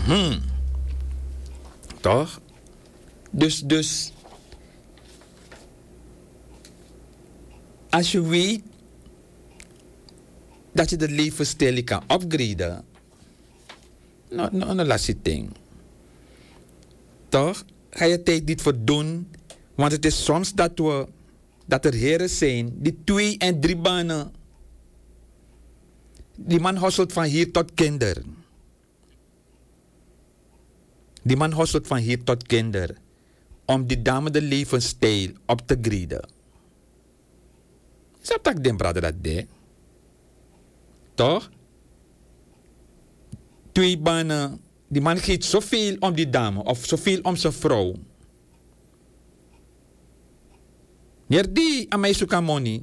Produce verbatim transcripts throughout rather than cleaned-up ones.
Hmm. Toch? Dus, dus. Als je weet dat je de levensstijl kan upgraden. Nou, nou, nou, laat je ding. Toch? Ga je tijd niet voor doen. Want het is soms dat we, dat er heren zijn die twee en drie banen. Die man hustelt van hier tot kinder. Die man hustelt van hier tot kinder. Om die dame de levensstijl op te graden. Snap dat den brother dat deed? Toch? Twee banen. Die man geeft zoveel om die dame. Of zoveel om zijn vrouw. Hier die aan mij zoeken money.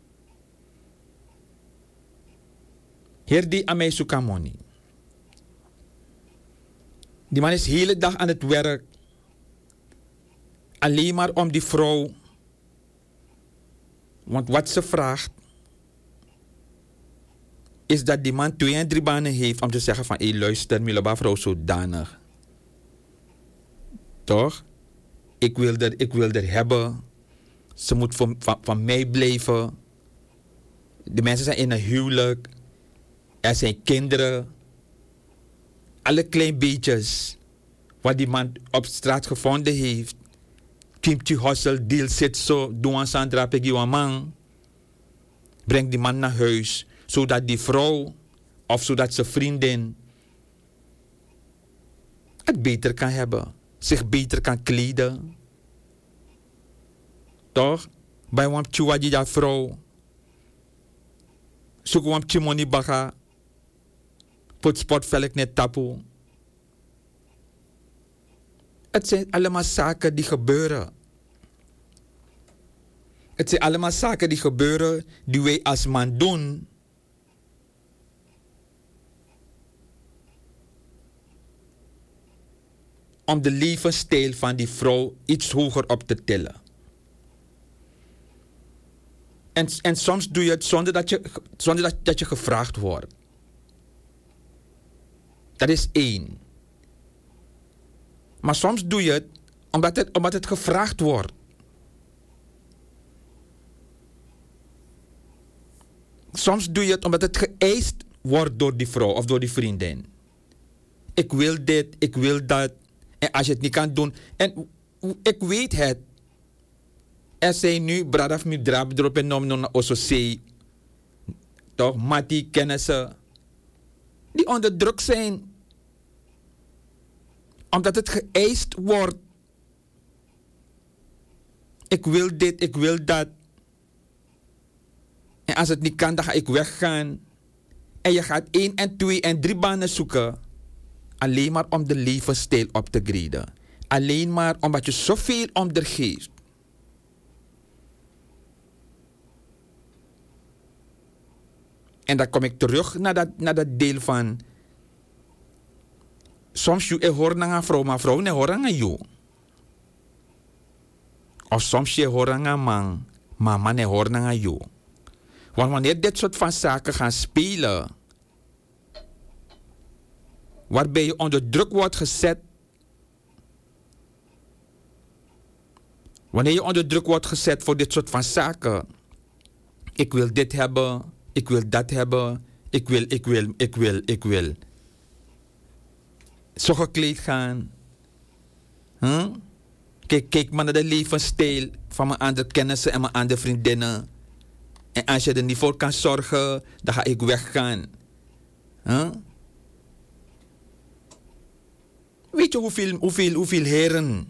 Hier die aan mij zoeken money. Die man is de hele dag aan het werk. Alleen maar om die vrouw. Want wat ze vraagt. Is dat die man twee en drie banen heeft. Om te zeggen van. Hé hey, luister. Milaba vrouw zodanig. Toch? Ik wil er, ik wil er hebben. Ze moet van, van, van mij blijven. De mensen zijn in een huwelijk. Er zijn kinderen. Alle klein beetjes. Wat die man op straat gevonden heeft. Kimchi hustle, deal zit zo. Doan Sandra Peggy man. Breng die man naar huis. Zodat die vrouw. Of zodat zijn vriendin. Het beter kan hebben. Zich beter kan kleden. Toch? Bij wam tjuwa die dat vrouw. Zoek wam tjimoni baga. Put sportvelk net tapu. Het zijn allemaal zaken die gebeuren. Het zijn allemaal zaken die gebeuren die wij als man doen. Om de levensstijl van die vrouw iets hoger op te tillen. En, en soms doe je het zonder dat je, zonder dat, dat je gevraagd wordt. Dat is één. Maar soms doe je het omdat het, omdat het gevraagd wordt. Soms doe je het omdat het geëist wordt door die vrouw of door die vriendin. Ik wil dit, ik wil dat. En als je het niet kan doen. En ik weet het. Er zijn nu bradaf mi drap erop en nom non ososei. Toch, mati kennissen. Die onder druk zijn. Omdat het geëist wordt. Ik wil dit, ik wil dat. En als het niet kan, dan ga ik weggaan. En je gaat één en twee en drie banen zoeken. Alleen maar om de levensstijl op te graden. Alleen maar omdat je zoveel om er geeft. En dan kom ik terug naar dat, naar dat deel van. Soms je hoort naar een vrouw, maar vrouw ne hoort naar jou. Of soms je hoort naar een man, maar man ne hoort naar jou. Want wanneer dit soort van zaken gaan spelen, waarbij je onder druk wordt gezet, wanneer je onder druk wordt gezet voor dit soort van zaken, ik wil dit hebben. Ik wil dat hebben. Ik wil, ik wil, ik wil, ik wil. Zo gekleed gaan. Huh? Kijk, kijk maar naar de levensstijl van mijn andere kennissen en mijn andere vriendinnen. En als je er niet voor kan zorgen, dan ga ik weggaan. Huh? Weet je hoeveel, hoeveel, hoeveel heren?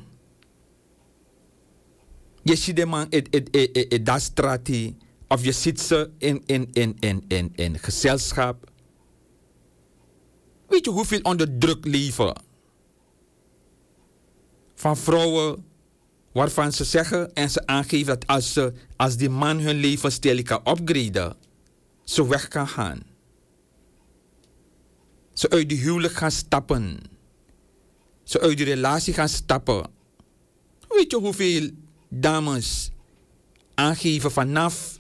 Je ziet de man in dat straat. Of je ziet ze in, in, in, in, in, in gezelschap. Weet je hoeveel onder druk leven? Van vrouwen waarvan ze zeggen en ze aangeven dat als, ze, als die man hun levensstijl kan upgraden, ze weg kan gaan. Ze uit die huwelijk gaan stappen. Ze uit die relatie gaan stappen. Weet je hoeveel dames aangeven vanaf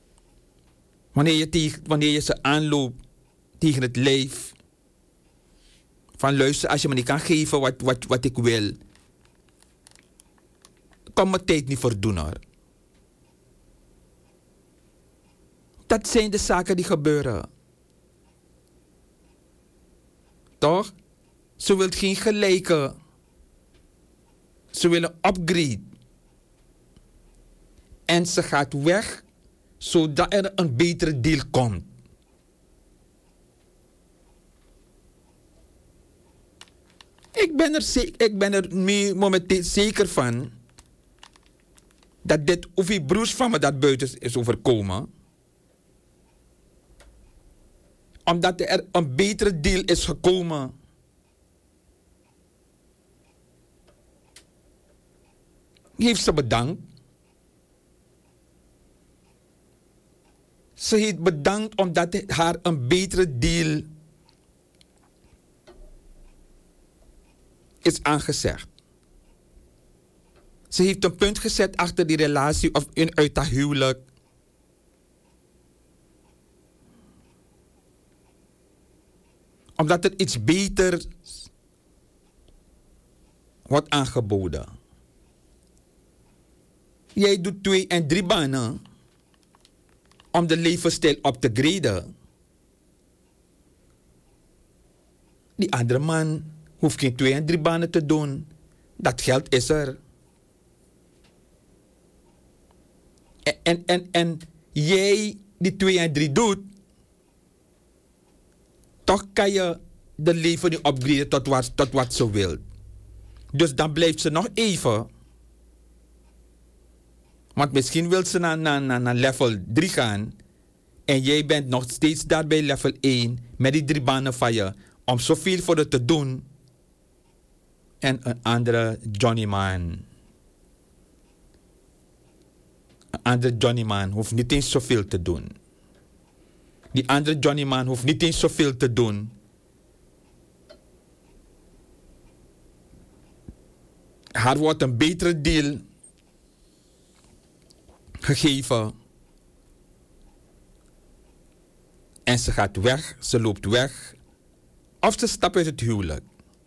wanneer je, tegen, wanneer je ze aanloopt tegen het lijf. Van luister, als je me niet kan geven wat, wat, wat ik wil, kom mijn tijd niet verdoen hoor. Dat zijn de zaken die gebeuren. Toch? Ze wil geen gelijke. Ze willen upgrade. En ze gaat weg, zodat er een betere deal komt. Ik ben er, zeker, ik ben er nu momenteel zeker van dat dit, of die broers van me dat buiten is overkomen, omdat er een betere deal is gekomen. Heeft ze bedankt. Ze heeft bedankt omdat haar een betere deal is aangezegd. Ze heeft een punt gezet achter die relatie of in, uit dat huwelijk. Omdat er iets beters wordt aangeboden. Jij doet twee en drie banen om de levensstijl op te graden. Die andere man hoeft geen twee en drie banen te doen. Dat geld is er. En, en, en, en jij die twee en drie doet, toch kan je de leven niet upgraden tot wat, tot wat ze wil. Dus dan blijft ze nog even. Want misschien wil ze naar, naar, naar, naar level drie gaan. En jij bent nog steeds daar bij level één. Met die drie banen van je. Om zoveel voor het te doen. En een andere Johnny Man. Een andere Johnny Man hoeft niet eens zoveel te doen. Die andere Johnny Man hoeft niet eens zoveel te doen. Haar wordt een betere deal gegeven. En ze gaat weg, ze loopt weg. Of ze stapt uit het huwelijk.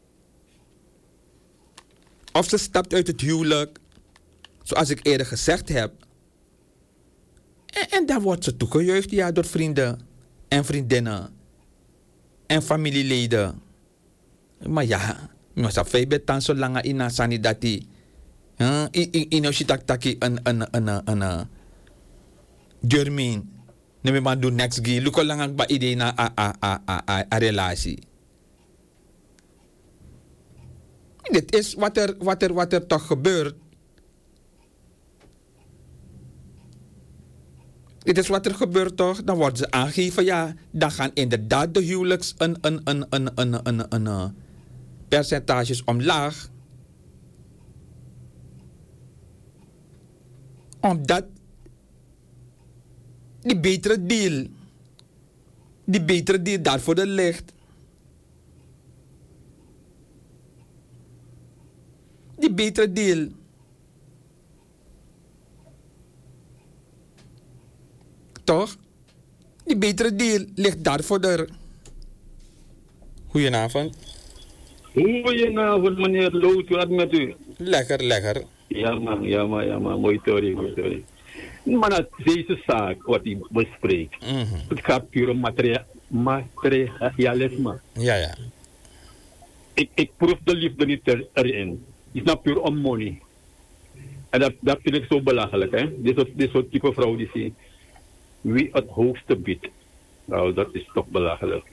Of ze stapt uit het huwelijk, zoals ik eerder gezegd heb. En, en dan wordt ze toegejuicht, ja, door vrienden en vriendinnen en familieleden. Maar ja, maar dat feit dan zo lang in sani dat die, in als je dat taki een een een een Germain, neem maar doen next gi, look al lang ba idee na a a a a a relatie. Dit is wat er wat er wat er toch gebeurt. Dit is wat er gebeurt toch? Dan worden ze aangegeven, ja, dan gaan inderdaad de huwelijks een, een, een, een, een, een, een, een percentages omlaag. Omdat die betere deal, die betere deal daarvoor er ligt. Die betere deal. Toch? Die betere deal ligt daarvoor er. Goedenavond. Goedenavond, meneer Loot, wat met u? Lekker, lekker. Ja man, ja man, ja man, mooi story, mooi story. Maar dat deze zaak wat hij bespreekt, Mm-hmm. het gaat puur om materia materialisme. Ja, ja. Ik, ik proef de liefde niet er, erin. Het is nou puur om money. En dat, dat vind ik zo belachelijk, hè. Dit soort, dit soort type vrouw die zie. Wie het hoogste biedt. Nou, dat is toch belachelijk.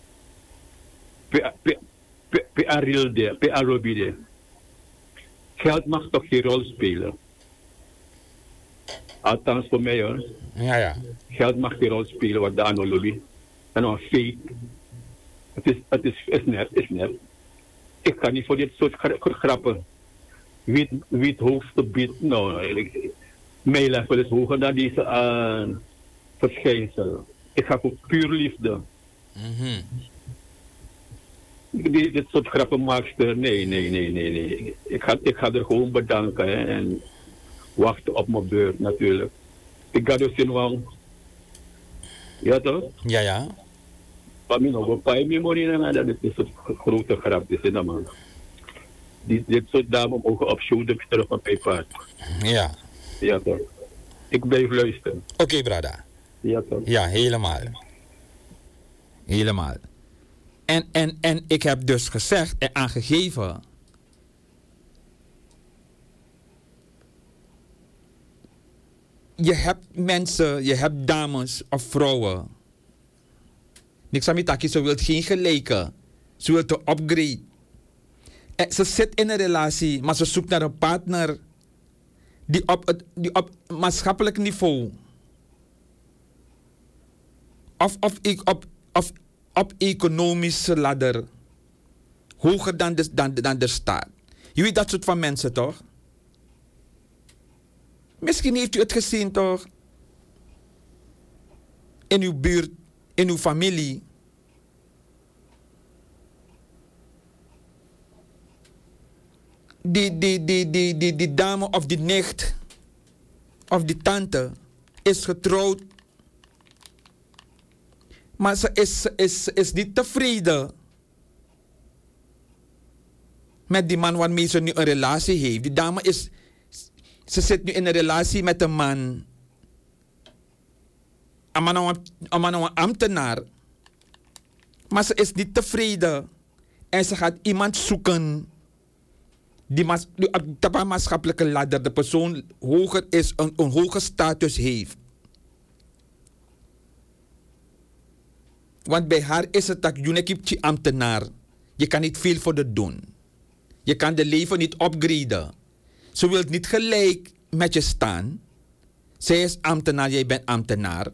P-A-R-I-L-D, geld mag toch geen rol spelen. Althans voor mij hoor. Ja, ja. Geld mag geen rol spelen wat de analogie. En dan fake. Het is, het is, is net, is net. Ik kan niet voor dit soort gra grappen. Wie, wie het hoogste biedt, nou, eigenlijk. Mijn level is hoger dan deze uh, verschijnsel. Ik ga voor puur liefde. Mm-hmm. Die, dit soort grappenmaakster, nee, nee, nee, nee, nee. Ik ga, ik ga er gewoon bedanken hè, en wachten op mijn beurt natuurlijk. Ik ga dus in wang. Ja toch? Ja, ja. Maar mijn nog een paar memorie na dat is een grote grap is in man. Die dit soort dames mogen op show terug op mijn paard. Ja. Ja toch. Ik blijf luisteren. Oké, okay, brada. Ja toch. Ja, helemaal. Helemaal. En, en, en ik heb dus gezegd en aangegeven. Je hebt mensen, je hebt dames of vrouwen. Niks aan mij, ze wil geen gelijke. Ze wil te upgrade. En ze zit in een relatie, maar ze zoekt naar een partner die op, het, die op maatschappelijk niveau of, of, op, of op economische ladder hoger dan de, dan, dan de staat. Je weet dat soort van mensen toch? Misschien heeft u het gezien toch? In uw buurt, in uw familie. Die, die, die, die, die, die dame of die nicht of die tante is getrouwd. Maar ze is, ze is, ze is niet tevreden met die man waarmee ze nu een relatie heeft. Die dame is, ze zit nu in een relatie met een man. Een man, een man, een ambtenaar. Maar ze is niet tevreden. En ze gaat iemand zoeken die, mas, die op de maatschappelijke ladder de persoon hoger is, een, een hoge status heeft. Want bij haar is het dat je een ambtenaar. Je kan niet veel voor de doen. Je kan de leven niet upgraden. Ze wil niet gelijk met je staan. Zij is ambtenaar, jij bent ambtenaar.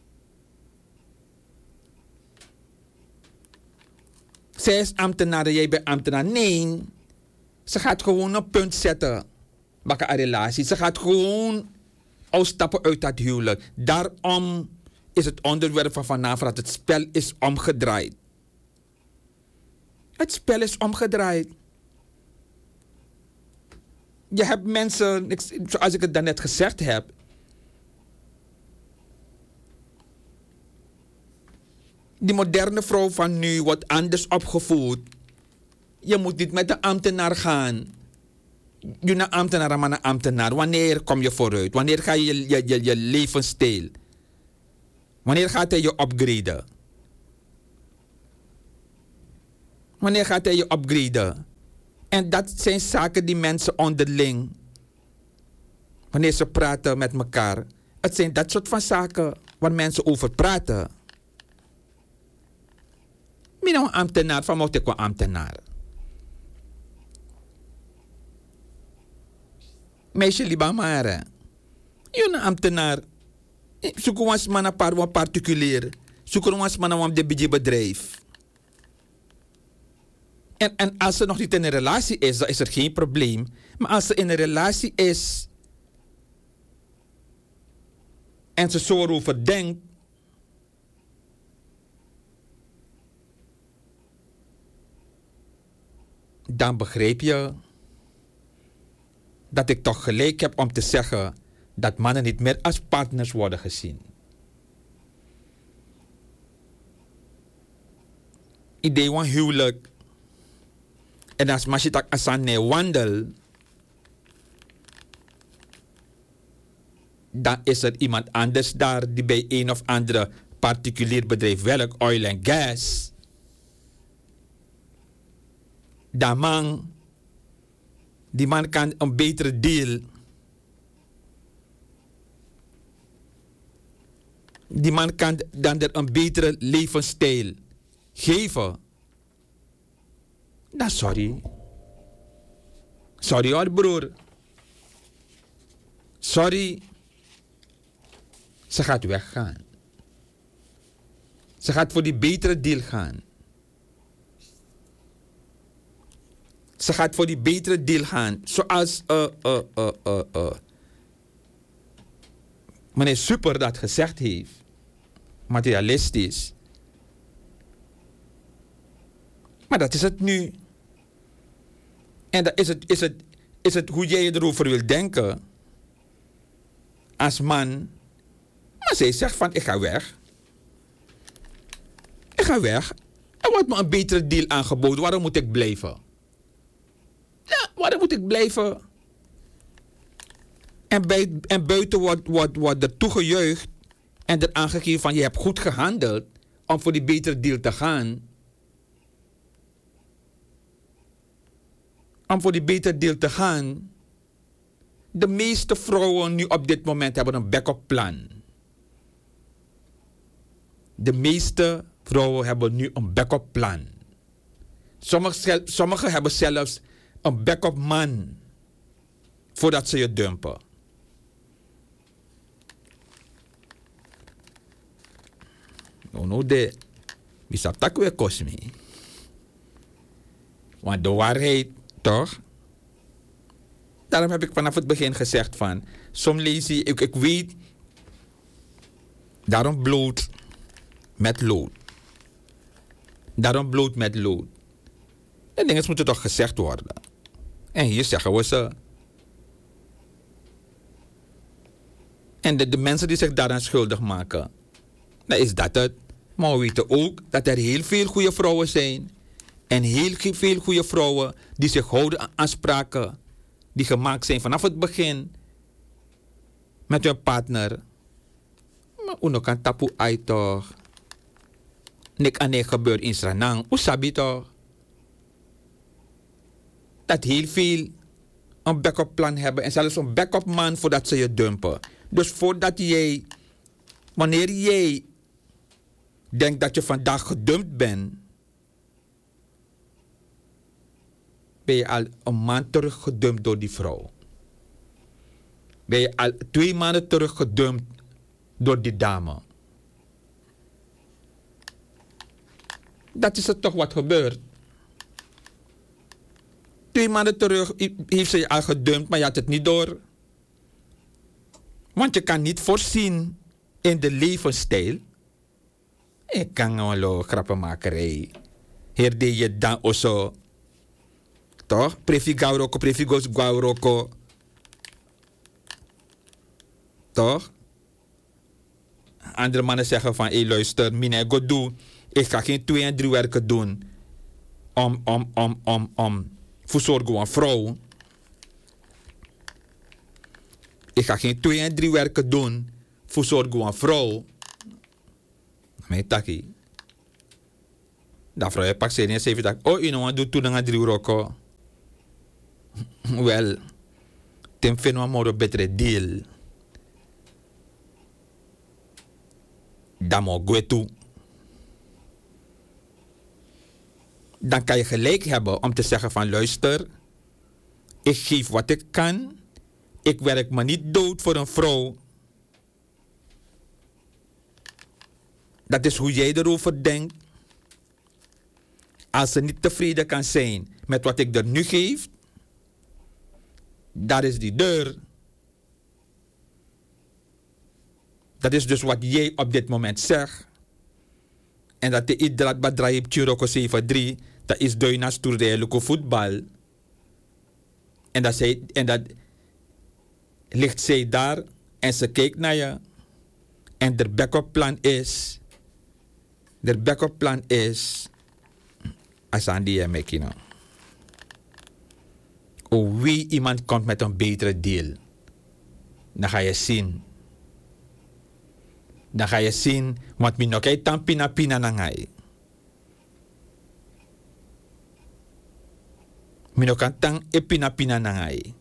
Zij is ambtenaar, jij bent ambtenaar. Nee, ze gaat gewoon een punt zetten. Bij een relatie. Ze gaat gewoon uitstappen uit dat huwelijk. Daarom is het onderwerp van vanavond dat het spel is omgedraaid. Het spel is omgedraaid. Je hebt mensen, zoals ik het daarnet gezegd heb. Die moderne vrouw van nu wordt anders opgevoed. Je moet niet met de ambtenaar gaan. Je naar ambtenaar, maar naar ambtenaar. Wanneer kom je vooruit? Wanneer ga je je, je, je, je levensstijl? Wanneer gaat hij je upgraden? Wanneer gaat hij je upgraden? En dat zijn zaken die mensen onderling, wanneer ze praten met elkaar, het zijn dat soort van zaken waar mensen over praten. Ik ben een ambtenaar, van moet ik een ambtenaar. Meisje liba maar. Je een ambtenaar. Zoek ons maar een paar particulier. Zoek ons maar een de bedrijf. En, en als ze nog niet in een relatie is, dan is er geen probleem. Maar als ze in een relatie is en ze zo erover denkt, dan begrijp je dat ik toch gelijk heb om te zeggen dat mannen niet meer als partners worden gezien. Idee van huwelijk. En als Mashitak Asane wandel, dan is er iemand anders daar die bij een of andere particulier bedrijf werkt, oil en gas. Dat man, die man kan een betere deal. Die man kan dan er een betere levensstijl geven. Nou, sorry. Sorry hoor, broer. Sorry. Ze gaat weggaan. Ze gaat voor die betere deal gaan. Ze gaat voor die betere deal gaan. Zoals uh, uh, uh, uh, uh. meneer Super dat gezegd heeft. Materialistisch. Maar dat is het nu. En dat is het, is het, is het hoe jij erover wil denken. Als man. Maar zij zegt van, ik ga weg. Ik ga weg. Er wordt me een betere deal aangeboden. Waarom moet ik blijven? Ja, waarom moet ik blijven? En, bij, en buiten wordt, wordt, wordt er toegejuicht en er aangegeven van je hebt goed gehandeld om voor die betere deal te gaan. Om voor die betere deal te gaan. De meeste vrouwen nu op dit moment hebben een backup plan. De meeste vrouwen hebben nu een backup plan. Sommigen sommige hebben zelfs een backup man voordat ze je dumpen. No, no, de. Wie zou dat weer kosten me? Want de waarheid, toch? Daarom heb ik vanaf het begin gezegd van, soms lees je, ik, ik weet, daarom bloot met lood. Daarom bloot met lood. De dingen moeten toch gezegd worden. En hier zeggen we ze. En de, de mensen die zich daaraan schuldig maken, dan is dat het. Maar we weten ook dat er heel veel goede vrouwen zijn. En heel veel goede vrouwen die zich houden aan afspraken die gemaakt zijn vanaf het begin met hun partner. Maar uno kan tapu uit toch. Nik aan nik gebeurt in Sranang. Hoe sabi toch? Dat heel veel een backup plan hebben. En zelfs een backup man voordat ze je dumpen. Dus voordat jij, wanneer jij denkt dat je vandaag gedumpt bent, ben je al een maand terug gedumpt door die vrouw. Ben je al twee maanden terug gedumpt door die dame. Dat is het toch wat gebeurt. Twee maanden terug heeft ze je al gedumpt, maar je had het niet door. Want je kan niet voorzien in de levensstijl. Ik kan wel grappenmakerij. Hier deed je dan ook zo. Toch? Prefi gauroko, prefi gos gauroko. Toch? Andere mannen zeggen van, hé hey, luister, mine go doen. Ik ga geen twee en drie werken doen. Om, om, om, om, om. Voor zorgen een vrouw. Ik ga geen twee en drie werken doen. Voor zorgen een vrouw. Mijn takkie. Dat vrouw je pak serieus en zeven tak. Oh, je nou doet toen een drie roko. Wel, ten vinden we maar een betere deal. Dan moet ik toe. Dan kan je gelijk hebben om te zeggen van luister, ik geef wat ik kan. Ik werk me niet dood voor een vrouw. Dat is hoe jij erover denkt. Als ze niet tevreden kan zijn met wat ik er nu geef, daar is die deur. Dat is dus wat jij op dit moment zegt. En dat de idrat badraib Chiroko zeven drie, dat is Duinas toerdelijke voetbal. En dat, zij, en dat ligt zij daar en ze kijkt naar je. En de backup plan is, de backup plan is, als aan die mekino. Oh, wie iemand komt met een betere deal, dan ga je zien. Dan ga je zien, want mi nog ei tan pina pina nangai. Mi nog kan tan e pina pina nangai.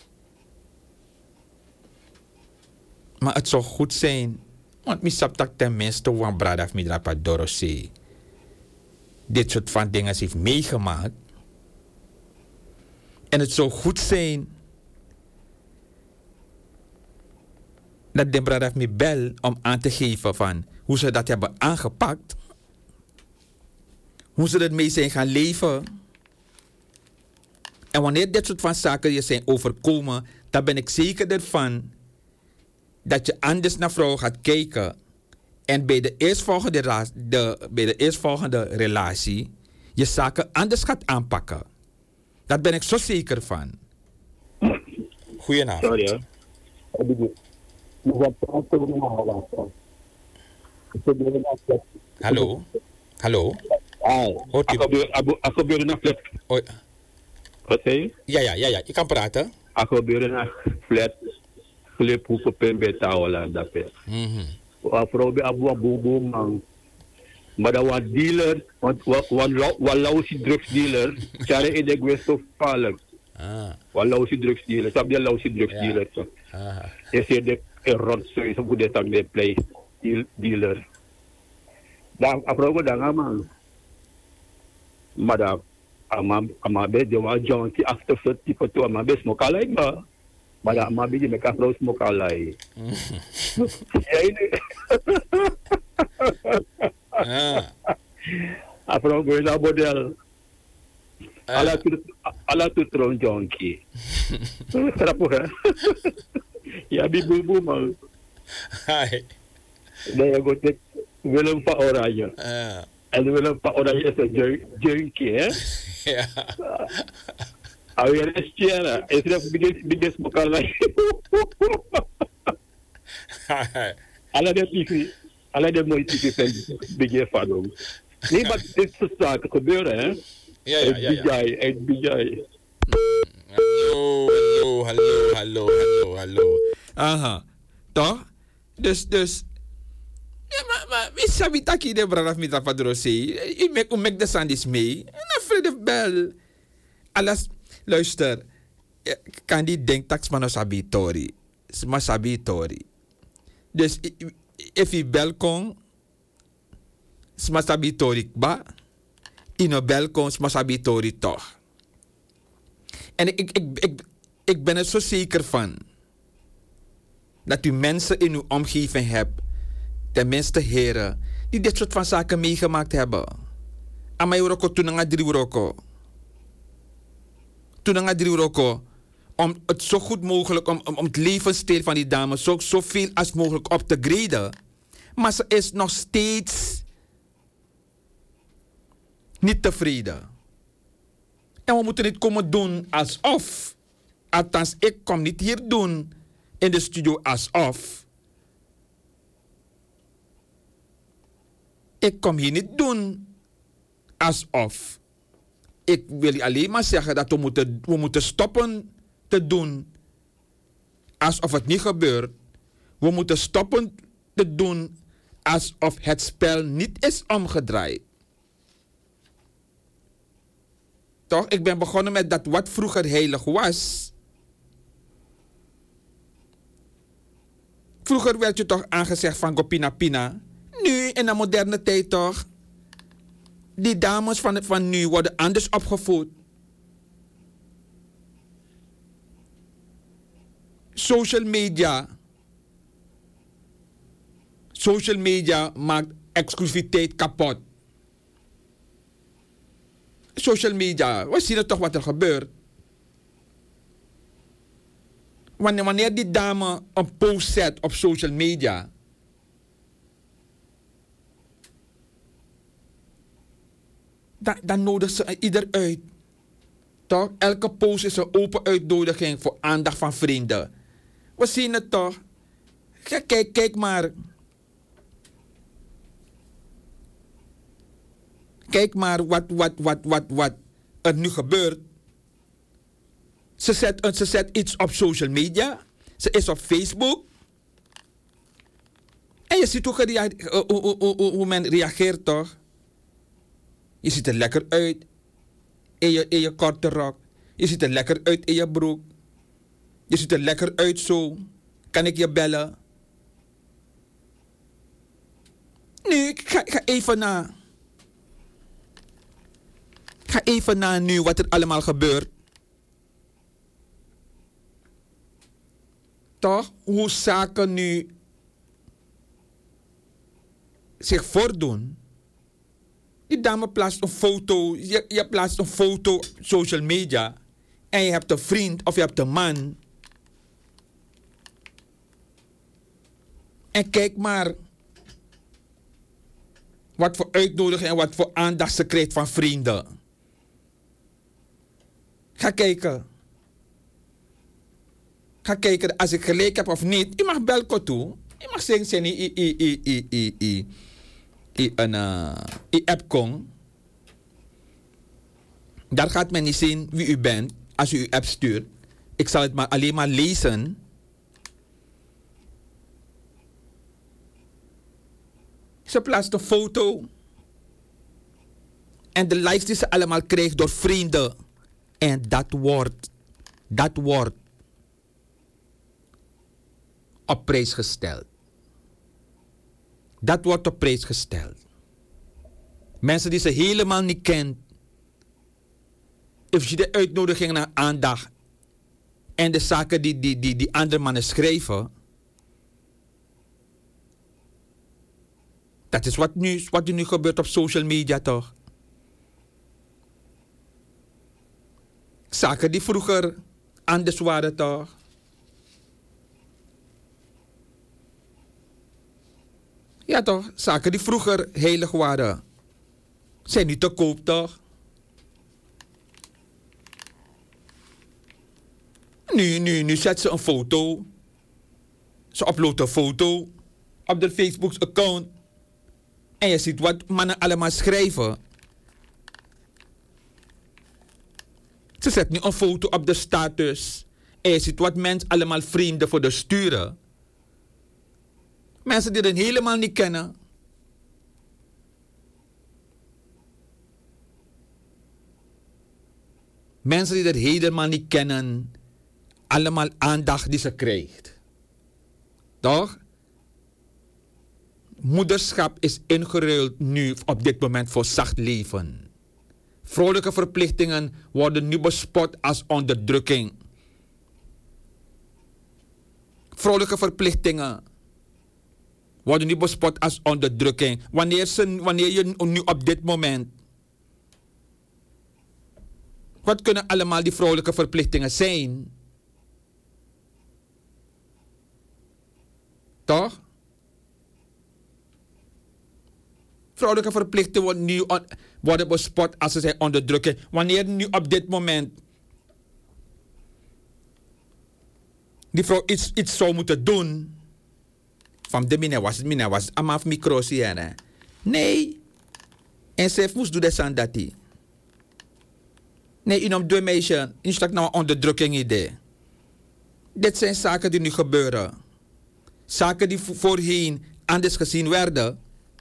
Maar het zou goed zijn, want mi sap tak tenminste wan bradaf mi drapa dorosi. Dit soort van dingen heeft meegemaakt. En het zou goed zijn dat de brada heeft me bel om aan te geven van hoe ze dat hebben aangepakt. Hoe ze ermee zijn gaan leven. En wanneer dit soort van zaken je zijn overkomen, dan ben ik zeker ervan dat je anders naar vrouwen gaat kijken. En bij de eerstvolgende, de, bij de eerstvolgende relatie je zaken anders gaat aanpakken. Daar ben ik zo zeker van. Goedenavond. Sorry hoor. Hallo? Hallo? Oh, Hoort u? ik gebeurde naar flat. Oh, Wat zei je? ja, ja, ja, ja. Je kan praten. Ik gebeurde naar flat. Flip hoeveel pen bij touwen dat is. Mhm. Afro bij abu abu abu man. Maar dat was dealer, want wat lausie drugsdealer, cara in de gwest of palm. Ah. Wat lausie drugsdealer, sab je lausie drugsdealer zo. Ah. Je ziet de rot zo, zo moet je dan de play dealer. Dan afro dan man. Maar dat ama ama be de wa jonki after foot tipo to ama be smoke alai ba. Maar dat ama be de meka afro smoke alai. Ja ini. Ah. Afro go na model. Ala tu ala tu tron jonki. Trapo hè. Ja bi bu bu man. Hai. Dia go tek Willem pa oranje. Ah. En Willem pa oranje is een junkie hè. Ja. Alweer is Tjera. Is er een biggest smoke alai. Hai. Alla de tifi, alla de mooie tifi zijn begin van ons. Nee, maar dit soort zaken gebeuren, hè? Ja, ja, ja. ja. Bijai, uit bijai. Hallo, hallo, hallo, hallo, hallo, hallo. Aha, toch? Dus, dus. Ja, maar, maar, wie sabi taki de brada mita padro sei? U mek, u mek de sandis mee. En dan vrede bel. Alas, luister. Kan die denktax man sabi tori. Ma sabi tori. Dus if je belkom, smasabi tori ba, ino belkom, smasabi tori toch. En ik, ik, ik, ik, ik ben er zo zeker van dat u mensen in uw omgeving hebt, tenminste heren, die dit soort van zaken meegemaakt hebben. Amai roko toen nga drie roko. Toen nga drie roko. Om het zo goed mogelijk, om, om, om het levensstijl van die dame zo, zoveel als mogelijk op te graden. Maar ze is nog steeds niet tevreden. En we moeten niet komen doen alsof. Althans, ik kom niet hier doen in de studio alsof. Ik kom hier niet doen alsof. Ik wil alleen maar zeggen dat we moeten, we moeten stoppen te doen alsof het niet gebeurt. We moeten stoppen te doen alsof het spel niet is omgedraaid. Toch? Ik ben begonnen met dat wat vroeger heilig was. Vroeger werd je toch aangezegd van Gopina Pina. Nu, in de moderne tijd toch. Die dames van, van nu worden anders opgevoed. Social media. Social media maakt exclusiviteit kapot. Social media, we zien het toch wat er gebeurt. Wanneer, wanneer die dame een post zet op social media. Dan, dan nodigt ze ieder uit. Toch? Elke post is een open uitnodiging voor aandacht van vrienden. We zien het toch. Kijk, kijk, kijk maar. Kijk maar wat, wat, wat, wat, wat er nu gebeurt. Ze zet, ze zet iets op social media. Ze is op Facebook. En je ziet hoe, gerea- hoe, hoe, hoe, hoe men reageert toch. Je ziet er lekker uit. In je, in je korte rok. Je ziet er lekker uit in je broek. Je ziet er lekker uit zo. Kan ik je bellen? Nu, ik ga, ik ga even na. Ik ga even na nu wat er allemaal gebeurt. Toch? Hoe zaken nu zich voordoen. Die dame plaatst een foto. Je, je plaatst een foto op social media. En je hebt een vriend of je hebt een man. En kijk maar wat voor uitnodiging en wat voor aandacht ze krijgt van vrienden. Ga kijken. Ga kijken als ik gelijk heb of niet. Je mag belko toe. Je mag zeggen, i i i i i i i i een i app kon. Daar gaat men niet zien wie u bent als u uw app stuurt. Ik zal het maar alleen maar lezen. Ze plaatst een foto. En de likes die ze allemaal krijgt door vrienden. En dat wordt, dat wordt op prijs gesteld. Dat wordt op prijs gesteld. Mensen die ze helemaal niet kent. Als je de uitnodiging naar aandacht. En de zaken die, die, die, die andere mannen schrijven. Dat is wat nu, wat er nu gebeurt op social media toch? Zaken die vroeger anders waren toch? Ja toch? Zaken die vroeger heilig waren. Zijn nu te koop toch? Nu, nu, nu zet ze een foto. Ze uploadt een foto op de Facebook-account. En je ziet wat mannen allemaal schrijven. Ze zet nu een foto op de status. En je ziet wat mensen allemaal vrienden voor de sturen. Mensen die het helemaal niet kennen. Mensen die het helemaal niet kennen. Allemaal aandacht die ze krijgt. Toch? Moederschap is ingeruild nu op dit moment voor zacht leven. Vrolijke verplichtingen worden nu bespot als onderdrukking. Vrolijke verplichtingen worden nu bespot als onderdrukking. Wanneer, ze, wanneer je nu op dit moment... Wat kunnen allemaal die vrolijke verplichtingen zijn? Toch? Vrouwelijke verplichtingen worden nu on, worden bespot als ze zijn onderdrukken. Wanneer nu op dit moment die vrouw iets, iets zou moeten doen. Van de mine was het, mine was het, amaf microsiëne. Nee. En ze moest doen dat aan dat. Nee, in om twee meisje, in stak nou een onderdrukking idee. Dit zijn zaken die nu gebeuren. Zaken die voorheen anders gezien werden,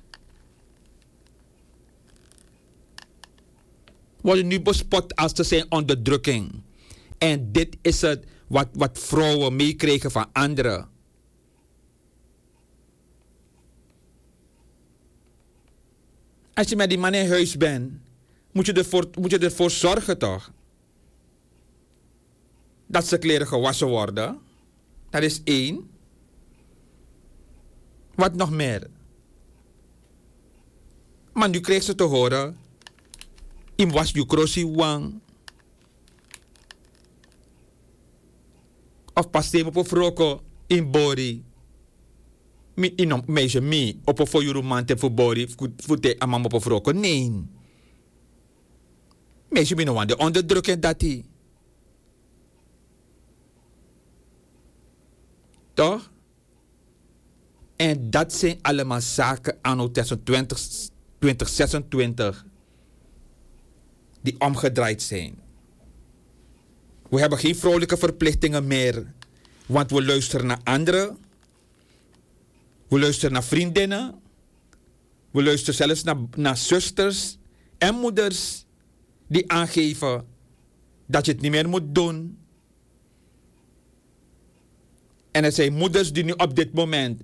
worden nu bespot als te zijn onderdrukking. En dit is het wat, wat vrouwen meekregen van anderen. Als je met die man in huis bent, moet je ervoor, moet je ervoor zorgen toch? Dat ze kleren gewassen worden. Dat is één. Wat nog meer? Maar nu krijgt ze te horen. Im was je krosi wang. Of pas op een vroko in bori. Mi inom meisje mi. Op een voor je romante voor bori. Voete amam op een vroko. Nee. Meisje mi no want de onderdrukken dat hij. Toch? En dat zijn allemaal zaken anno twintig zesentwintig die omgedraaid zijn. We hebben geen vrolijke verplichtingen meer, want we luisteren naar anderen. We luisteren naar vriendinnen. We luisteren zelfs naar, naar zusters en moeders die aangeven dat je het niet meer moet doen. En er zijn moeders die nu op dit moment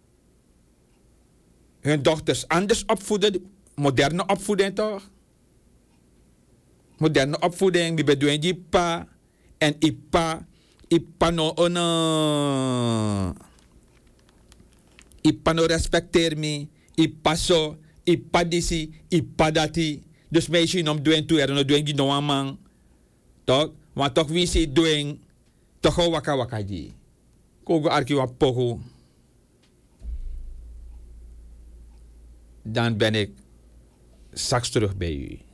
hun dochters anders opvoeden. Moderne opvoeding toch? Moderne opvoeding. Die bedoelen die pa. En ipa. Ipa no ono. Ipa no respecteer me. Ipa so. Ipa disi. Ipa dati. Dus meisje nom doen toe. Er no doen die no amang. Toch? Want toch wie ze doen. Toch o waka waka di. Kogo arki wa pogo. Dan ben ik straks terug bij u.